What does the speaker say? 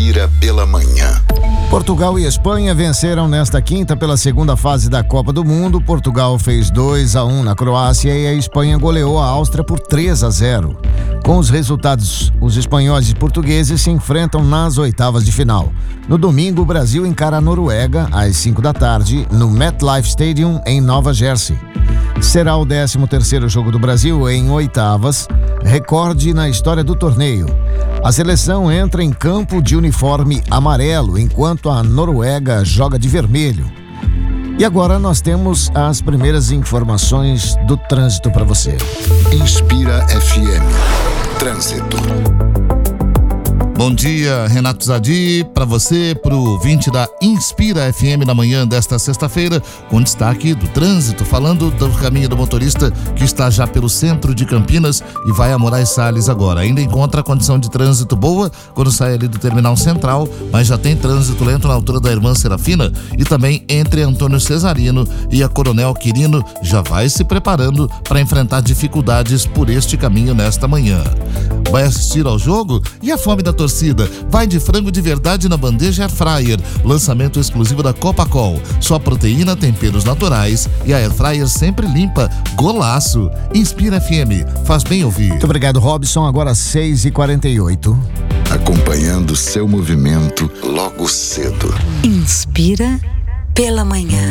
Inspira pela Manhã. Portugal e Espanha venceram nesta quinta pela segunda fase da Copa do Mundo. Portugal fez 2-1 na Croácia e a Espanha goleou a Áustria por 3-0. Com os resultados, os espanhóis e portugueses se enfrentam nas oitavas de final. No domingo, o Brasil encara a Noruega às 5 da tarde no MetLife Stadium em Nova Jersey. Será o 13º jogo do Brasil em oitavas, recorde na história do torneio. A seleção entra em campo de uniforme amarelo, enquanto a Noruega joga de vermelho. E agora nós temos as primeiras informações do trânsito para você. Inspira FM. Trânsito. Bom dia, Renato Zadi, para você, para o ouvinte da Inspira FM na manhã desta sexta-feira, com destaque do trânsito, falando do caminho do motorista que está já pelo centro de Campinas e vai a Moraes Salles agora. Ainda encontra a condição de trânsito boa quando sai ali do Terminal Central, mas já tem trânsito lento na altura da Irmã Serafina e também entre Antônio Cesarino e a Coronel Quirino. Já vai se preparando para enfrentar dificuldades por este caminho nesta manhã. Vai assistir ao jogo? E a fome da torcida? Vai de frango de verdade na bandeja Air Fryer, lançamento exclusivo da Copacol. Só proteína, temperos naturais e a Air Fryer sempre limpa. Golaço! Inspira FM, faz bem ouvir. Muito obrigado, Robson. Agora 6h48. Acompanhando seu movimento logo cedo. Inspira pela Manhã.